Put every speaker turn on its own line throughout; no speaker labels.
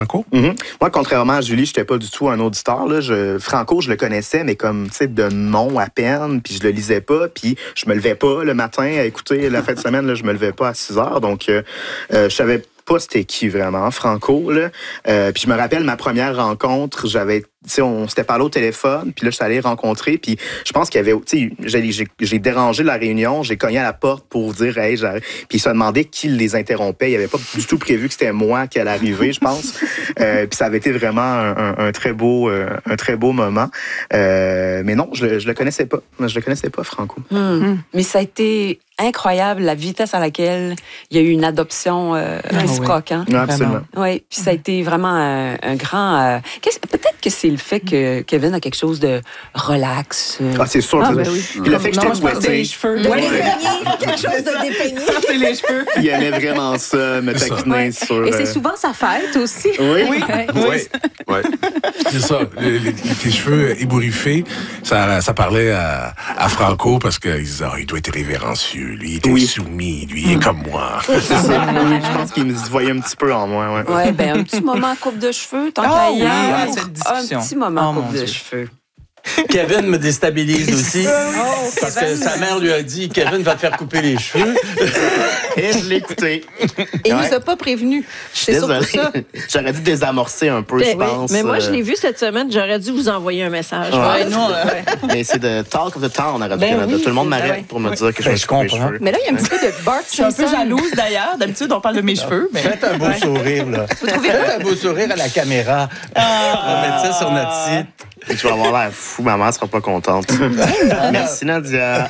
Franco?
Moi, contrairement à Julie, je n'étais pas du tout un auditeur. Là. Franco, je le connaissais, mais comme, tu sais, de nom à peine, puis je le lisais pas, puis je me levais pas le matin à écouter la fin de semaine, là, je me levais pas à 6 heures, donc je savais pas c'était qui vraiment, Franco. Là. Puis je me rappelle ma première rencontre, on s'était parlé au téléphone, puis là, je suis allé rencontrer, puis je pense qu'il y avait, tu sais, j'ai dérangé la réunion, j'ai cogné à la porte pour dire, hey, j'arrive. Puis il se demandait qui les interrompait. Il avait pas du tout prévu que c'était moi qui allais arriver, je pense. Puis ça avait été vraiment un très beau moment. Mais non, je le connaissais pas. Je le connaissais pas, Franco.
Mais ça a été incroyable, la vitesse à laquelle il y a eu une adoption réciproque. Hein?
Absolument.
Oui, puis ça a été vraiment un grand... peut-être que c'est le fait que Kevin a quelque chose de relax.
C'est sûr.
Ben oui.
Puis le fait que j'étais
c'est les cheveux.
Quelque chose de dépeigné.
C'est les cheveux.
Il aimait vraiment ça, me taquiner sur...
Et c'est souvent sa fête aussi.
Oui.
C'est ça. Tes cheveux ébouriffés, ça parlait à Franco parce qu'il disait, il doit être révérencieux. Lui, il était soumis. Lui, il est comme moi.
C'est ça. Oui, je pense qu'il me voyait un petit peu en moi.
Oui, ben un petit moment coupe de cheveux, tant qu'à y aller.
cette discussion.
Un petit moment coupe de cheveux.
Kevin me déstabilise aussi. Parce que sa mère lui a dit, Kevin va te faire couper les cheveux.
Et je l'ai écouté.
Et il nous a pas prévenus. C'est surtout ça.
J'aurais dû désamorcer un peu, je pense.
Mais moi, je l'ai vu cette semaine. J'aurais dû vous envoyer un message.
Mais c'est de talk of the town, on aurait dû Canada. Tout le monde m'arrête pour me dire que je comprends.
Mais là, il y a un petit peu de Bart
Je suis un peu jalouse, d'ailleurs. D'habitude, on parle de mes cheveux. Mais...
Faites un beau sourire, là. Faites un beau sourire à la caméra. On va mettre ça sur notre site.
Et tu vas avoir l'air fou, ma mère sera pas contente. Merci, Nadia.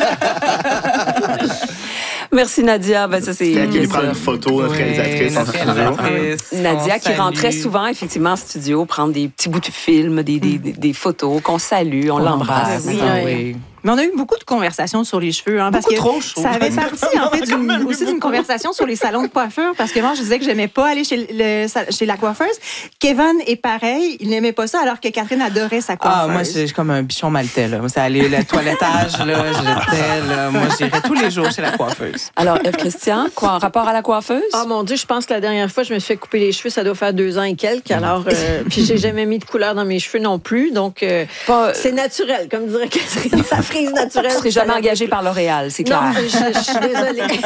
Merci, Nadia. Ben, ça, c'est
qui lui prend une photo, notre réalisatrice en studio.
Nadia qui rentrait souvent, effectivement, en studio, prendre des petits bouts de film, des photos, qu'on salue, on l'embrasse.
Oui. Mais on a eu beaucoup de conversations sur les cheveux. Parce que
trop,
ça avait parti, en fait, aussi d'une conversation sur les salons de coiffure. Parce que moi, je disais que j'aimais pas aller chez la coiffeuse. Kevin est pareil. Il n'aimait pas ça, alors que Catherine adorait sa coiffeuse.
Moi, c'est comme un bichon maltais. Là. C'est aller le toilettage, là, moi, j'irais tous les jours chez la coiffeuse.
Alors, Eve-Christian, quoi, en rapport à la coiffeuse?
Ah, mon Dieu, je pense que la dernière fois, je me suis fait couper les cheveux, ça doit faire 2 ans et quelques. Alors, puis j'ai jamais mis de couleur dans mes cheveux non plus. Donc, c'est naturel, comme dirait Catherine. Ça frise naturelle.
Tu ne serais jamais engagée par L'Oréal, c'est clair.
Non, je suis désolée.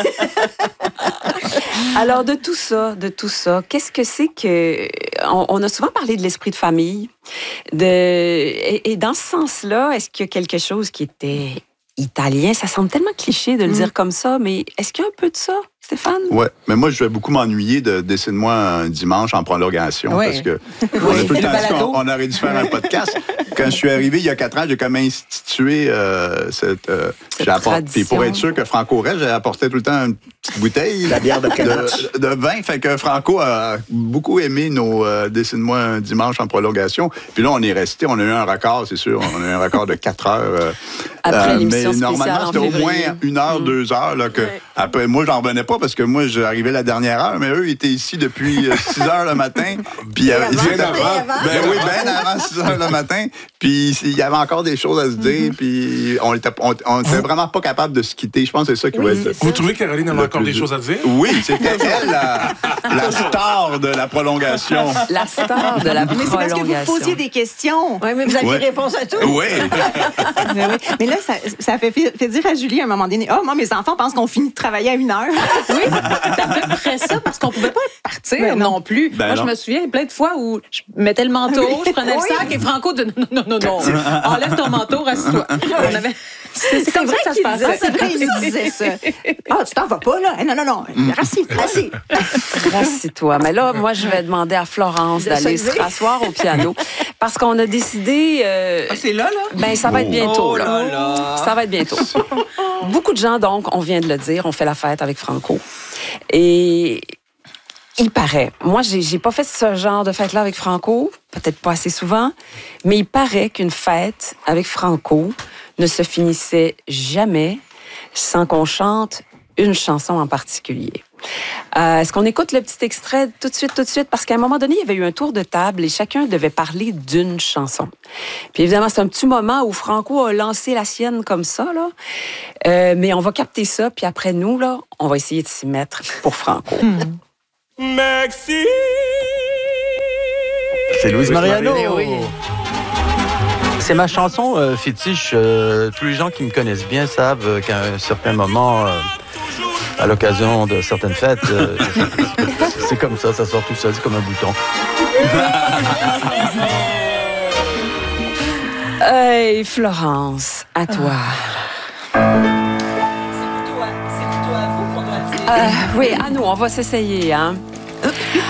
Alors, de tout ça, qu'est-ce que c'est que... On a souvent parlé de l'esprit de famille. Et dans ce sens-là, est-ce qu'il y a quelque chose qui était italien? Ça semble tellement cliché de le dire comme ça, mais est-ce qu'il y a un peu de ça, Stéphane?
Oui, mais moi, je vais beaucoup m'ennuyer de Dessine-moi un dimanche en prolongation parce que on a tout le temps dit qu'on aurait dû faire un podcast. Quand je suis arrivé il y a 4 ans, j'ai comme institué cette tradition. Puis pour être sûr que Franco reste, j'ai apporté tout le temps une petite bouteille
la bière de
vin. Fait que Franco a beaucoup aimé nos Dessine-moi un dimanche en prolongation. Puis là, on est resté, on a eu un record, c'est sûr. On a eu un record de 4 heures.
Après l'émission spéciale
normalement, c'était au moins 1 heure, 2 heures. Là, que, après, moi, j'en revenais pas parce que moi, j'arrivais la dernière heure, mais eux, ils étaétaient ici depuis 6 heures le matin. Puis bien avant 6 heures le matin. Puis il y avait encore des choses à se dire. Puis on était vraiment pas capable de se quitter. Je pense que c'est ça qui va être...
Vous trouvez que Caroline avait encore des choses à dire?
Oui, c'était elle, la star de la prolongation.
La star de la prolongation.
Mais c'est parce que vous posiez des questions.
Oui, mais vous aviez réponse à tout.
Oui.
Mais là, ça fait dire à Julie à un moment donné, moi, mes enfants pensent qu'on finit de travailler à 1 heure.
Oui, c'est à peu près ça, parce qu'on pouvait pas partir non plus. Moi, je me souviens plein de fois où je mettais le manteau, je prenais le sac et Franco de non. Enlève ton manteau, rassieds-toi. C'est comme ça que ça se passait.
C'est vrai, il disait ça. Tu t'en vas pas, là? Non. Rassis.
Rassis-toi. Mais là, moi, je vais demander à Florence d'aller se rasseoir au piano parce qu'on a décidé...
c'est là?
Ben, ça va être bientôt. Ça va être bientôt. Beaucoup de gens, donc, on vient de le dire, on fait la fête avec Franco. Et... il paraît. Moi, j'ai pas fait ce genre de fête-là avec Franco, peut-être pas assez souvent, mais il paraît qu'une fête avec Franco ne se finissait jamais sans qu'on chante une chanson en particulier. Est-ce qu'on écoute le petit extrait tout de suite? Parce qu'à un moment donné, il y avait eu un tour de table et chacun devait parler d'une chanson. Puis évidemment, c'est un petit moment où Franco a lancé la sienne comme ça, là. Mais on va capter ça, puis après nous, là, on va essayer de s'y mettre pour Franco.
Merci
C'est Louise Mariano.
Oui.
C'est ma chanson fétiche. Tous les gens qui me connaissent bien savent qu'à un certain moment, à l'occasion de certaines fêtes, c'est comme ça sort tout seul, c'est comme un bouton.
Hey, Florence, à toi.
C'est plutôt à vous qu'on doit dire.
Oui, à nous, on va s'essayer, hein.